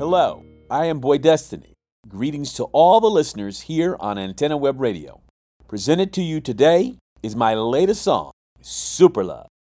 Hello, I am Boy Destiny. Greetings to all the listeners here on Antenna Web Radio. Presented to you today is my latest song, Super Love.